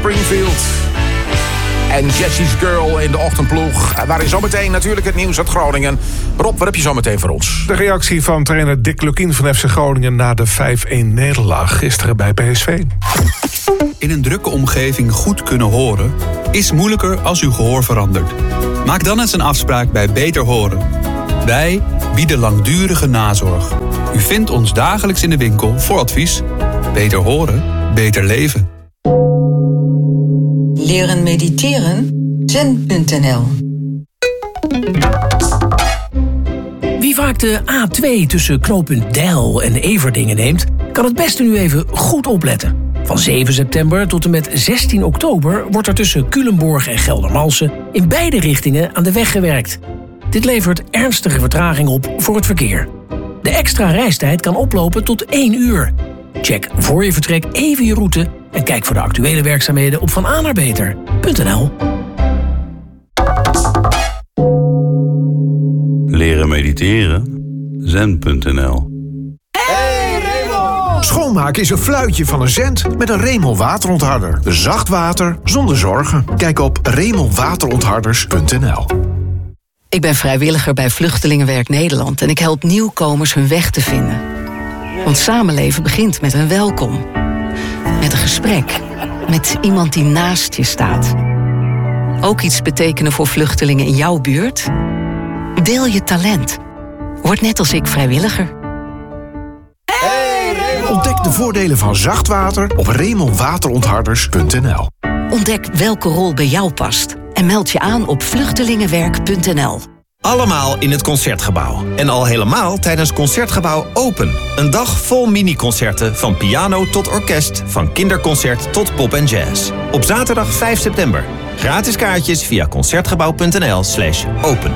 Springfield en Jesse's Girl in de ochtendploeg. Waar is zometeen natuurlijk het nieuws uit Groningen. Rob, wat heb je zometeen voor ons? De reactie van trainer Dick Lukkien van FC Groningen na de 5-1-nederlaag gisteren bij PSV. In een drukke omgeving goed kunnen horen is moeilijker als uw gehoor verandert. Maak dan eens een afspraak bij Beter Horen. Wij bieden langdurige nazorg. U vindt ons dagelijks in de winkel voor advies. Beter horen, beter leven. Leren mediteren? Zen.nl. Wie vaak de A2 tussen knooppunt Deil en Everdingen neemt, kan het beste nu even goed opletten. Van 7 september tot en met 16 oktober wordt er tussen Culemborg en Geldermalsen in beide richtingen aan de weg gewerkt. Dit levert ernstige vertraging op voor het verkeer. De extra reistijd kan oplopen tot 1 uur. Check voor je vertrek even je route en kijk voor de actuele werkzaamheden op vananaarbeter.nl. Leren mediteren? Zen.nl. Schoonmaken is een fluitje van een cent met een Remel waterontharder. Zacht water zonder zorgen. Kijk op remelwaterontharders.nl. Ik ben vrijwilliger bij Vluchtelingenwerk Nederland en ik help nieuwkomers hun weg te vinden. Want samenleven begint met een welkom. Met een gesprek. Met iemand die naast je staat. Ook iets betekenen voor vluchtelingen in jouw buurt? Deel je talent. Word net als ik vrijwilliger. Ontdek de voordelen van zacht water op remelwaterontharders.nl. Ontdek welke rol bij jou past. En meld je aan op vluchtelingenwerk.nl. Allemaal in het Concertgebouw. En al helemaal tijdens Concertgebouw Open. Een dag vol mini-concerten van piano tot orkest, van kinderconcert tot pop en jazz. Op zaterdag 5 september. Gratis kaartjes via concertgebouw.nl/open.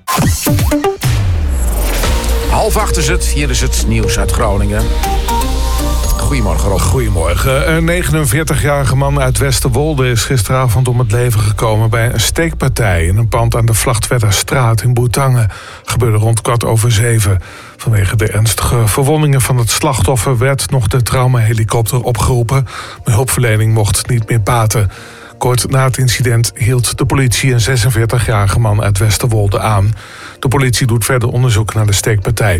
7:30 is het. Hier is het nieuws uit Groningen. Goedemorgen, Rob. Goedemorgen. Een 49-jarige man uit Westerwolde is gisteravond om het leven gekomen bij een steekpartij in een pand aan de Vlachtwedderstraat in Boetangen. Gebeurde rond 7:15. Vanwege de ernstige verwondingen van het slachtoffer werd nog de traumahelikopter opgeroepen. De hulpverlening mocht niet meer baten. Kort na het incident hield de politie een 46-jarige man uit Westerwolde aan. De politie doet verder onderzoek naar de steekpartij.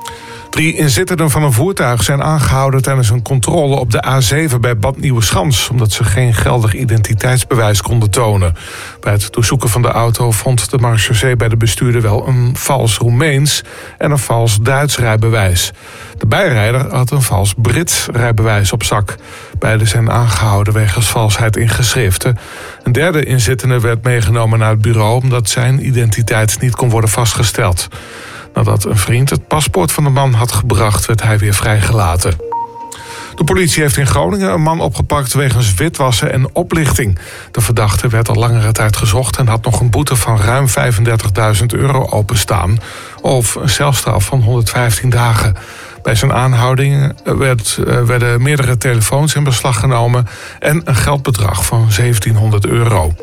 3 inzittenden van een voertuig zijn aangehouden tijdens een controle op de A7 bij Bad Nieuweschans, omdat ze geen geldig identiteitsbewijs konden tonen. Bij het doorzoeken van de auto vond de marechaussee bij de bestuurder wel een vals Roemeens en een vals Duits rijbewijs. De bijrijder had een vals Brits rijbewijs op zak. Beiden zijn aangehouden wegens valsheid in geschriften. Een derde inzittende werd meegenomen naar het bureau omdat zijn identiteit niet kon worden vastgesteld. Nadat een vriend het paspoort van de man had gebracht, werd hij weer vrijgelaten. De politie heeft in Groningen een man opgepakt wegens witwassen en oplichting. De verdachte werd al langere tijd gezocht en had nog een boete van ruim €35.000 openstaan. Of een celstraf van 115 dagen. Bij zijn aanhouding werden meerdere telefoons in beslag genomen en een geldbedrag van €1700.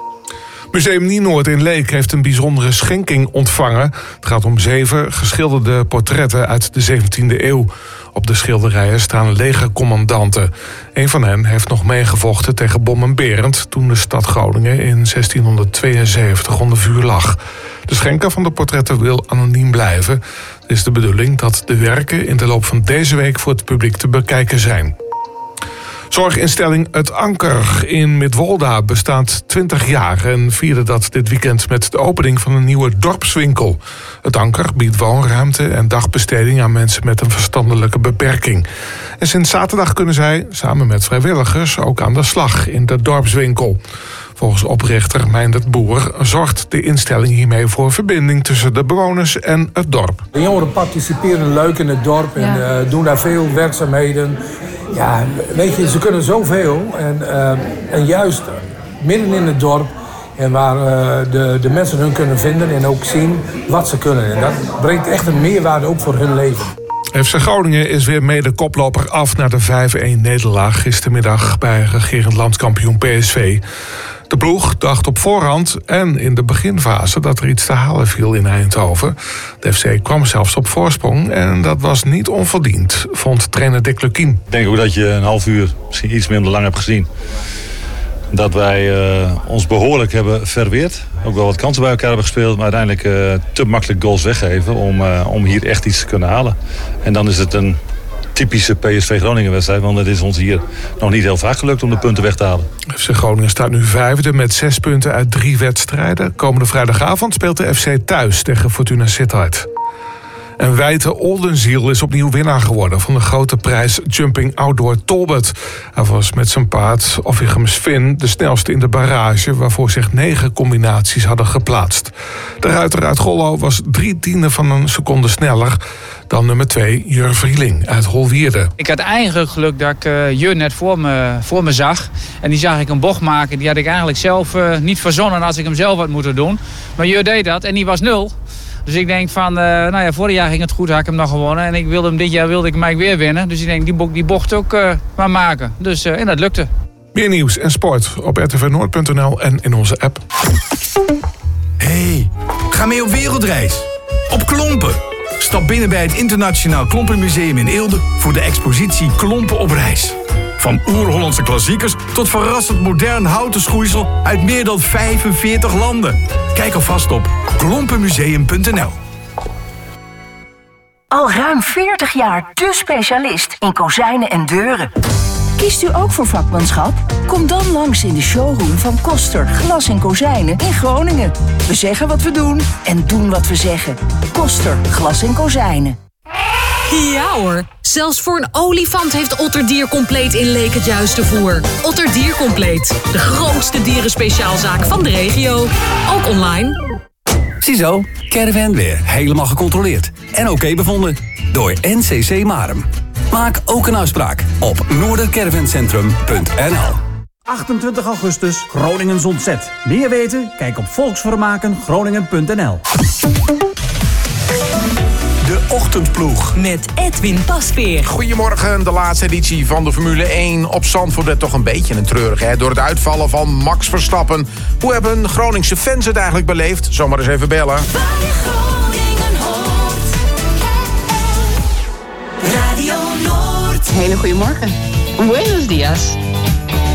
Museum Nienoord in Leek heeft een bijzondere schenking ontvangen. Het gaat om 7 geschilderde portretten uit de 17e eeuw. Op de schilderijen staan legercommandanten. Een van hen heeft nog meegevochten tegen Bom en Berend toen de stad Groningen in 1672 onder vuur lag. De schenker van de portretten wil anoniem blijven. Het is de bedoeling dat de werken in de loop van deze week voor het publiek te bekijken zijn. Zorginstelling Het Anker in Midwolda bestaat 20 jaar en vierde dat dit weekend met de opening van een nieuwe dorpswinkel. Het Anker biedt woonruimte en dagbesteding aan mensen met een verstandelijke beperking. En sinds zaterdag kunnen zij, samen met vrijwilligers, ook aan de slag in de dorpswinkel. Volgens oprichter Meindert Boer zorgt de instelling hiermee voor verbinding tussen de bewoners en het dorp. De jongeren participeren leuk in het dorp en doen daar veel werkzaamheden. Ja, weet je, ze kunnen zoveel. En juist midden in het dorp en waar de mensen hun kunnen vinden en ook zien wat ze kunnen. En dat brengt echt een meerwaarde ook voor hun leven. FC Groningen is weer mede koploper af na de 5-1-nederlaag gistermiddag bij regerend landskampioen PSV. De ploeg dacht op voorhand en in de beginfase dat er iets te halen viel in Eindhoven. De FC kwam zelfs op voorsprong en dat was niet onverdiend, vond trainer Dick Lukkien. Ik denk ook dat je een half uur, misschien iets minder lang hebt gezien. dat wij ons behoorlijk hebben verweerd. Ook wel wat kansen bij elkaar hebben gespeeld. Maar uiteindelijk te makkelijk goals weggeven om hier echt iets te kunnen halen. En dan is het een typische PSV Groningen wedstrijd. Want het is ons hier nog niet heel vaak gelukt om de punten weg te halen. FC Groningen staat nu 5e met 6 punten uit 3 wedstrijden. Komende vrijdagavond speelt de FC thuis tegen Fortuna Sittard. En Wijte Oldenziel is opnieuw winnaar geworden van de grote prijs Jumping Outdoor Talbot. Hij was met zijn paard Offigem Finn de snelste in de barrage, waarvoor zich 9 combinaties hadden geplaatst. De ruiter uit Gollo was 3/10 van een seconde sneller dan nummer 2 Jur Vrieling uit Holwierde. Ik had eigenlijk geluk dat ik Jur net voor me zag. En die zag ik een bocht maken. Die had ik eigenlijk zelf niet verzonnen als ik hem zelf had moeten doen. Maar Jur deed dat en die was 0. Dus ik denk van, vorig jaar ging het goed, had ik hem nog gewonnen. En dit jaar wilde ik hem weer winnen. Dus ik denk, die bocht ook maar maken. Dus, en dat lukte. Meer nieuws en sport op rtvnoord.nl en in onze app. Hey, ga mee op wereldreis. Op Klompen. Stap binnen bij het Internationaal Klompenmuseum in Eelde voor de expositie Klompen op reis. Van oer-Hollandse klassiekers tot verrassend modern houten schoeisel uit meer dan 45 landen. Kijk alvast op klompenmuseum.nl. Al ruim 40 jaar de specialist in kozijnen en deuren. Kiest u ook voor vakmanschap? Kom dan langs in de showroom van Koster Glas en Kozijnen in Groningen. We zeggen wat we doen en doen wat we zeggen. Koster Glas en Kozijnen. Ja hoor, zelfs voor een olifant heeft Otterdiercompleet in Leek het juiste voer. Otterdiercompleet, de grootste dierenspeciaalzaak van de regio. Ook online. Ziezo, caravan weer helemaal gecontroleerd. En oké bevonden door NCC Marum. Maak ook een afspraak op noordercaravancentrum.nl. 28 augustus, Groningen ontzet. Meer weten? Kijk op volksvermakengroningen.nl. De Ochtendploeg. Met Edwin Pasveer. Goedemorgen, de laatste editie van de Formule 1 op Zandvoort. Werd toch een beetje een treurig, hè? Door het uitvallen van Max Verstappen. Hoe hebben Groningse fans het eigenlijk beleefd? Zomaar eens even bellen. Radio Noord. Hele goedemorgen. Buenos dias.